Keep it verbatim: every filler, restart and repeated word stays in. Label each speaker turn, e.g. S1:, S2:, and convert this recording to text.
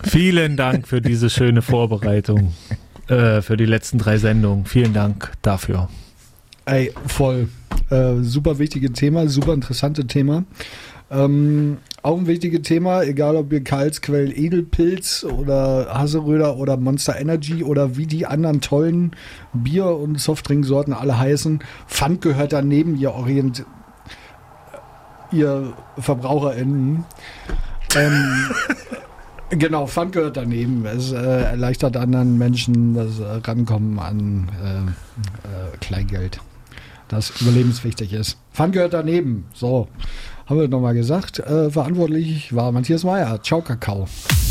S1: Vielen Dank für diese schöne Vorbereitung, äh, für die letzten drei Sendungen. Vielen Dank dafür.
S2: Ey, voll. Äh, super wichtiges Thema, super interessantes Thema. Ähm, auch ein wichtiges Thema, egal ob ihr Karlsquell Edelpilz oder Haseröder oder Monster Energy oder wie die anderen tollen Bier- und Softdrinksorten alle heißen. Pfand gehört daneben, ihr Orient, ihr VerbraucherInnen. Ähm, genau, Pfand gehört daneben. Es äh, erleichtert anderen Menschen das äh, Rankommen an äh, äh, Kleingeld, das überlebenswichtig ist. Pfand gehört daneben. So, haben wir nochmal gesagt. Äh, verantwortlich war Matthias Meyer. Ciao, Kakao.